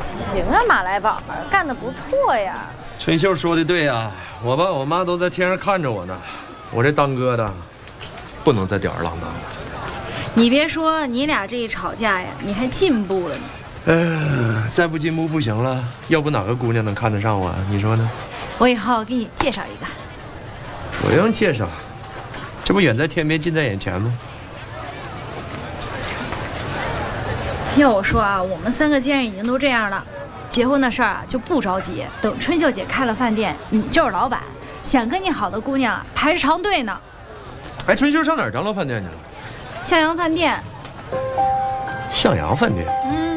行啊，马来宝儿干得不错呀。 春秀说的对呀，我爸我妈都在天上看着我呢。我这当哥的，不能再吊儿郎当了。 你别说，你俩这一吵架呀，你还进步了呢。 再不进步不行了。要不哪个姑娘能看得上我？你说呢？ 我以后给你介绍一个。 不用介绍，这不远在天边近在眼前吗？ 要我说啊，我们3个既然已经都这样了，结婚的事儿啊就不着急，等春秀姐开了饭店，你就是老板，想跟你好的姑娘排着长队呢。 哎，春秀上哪儿张罗饭店去了？ 向阳饭店。 向阳饭店。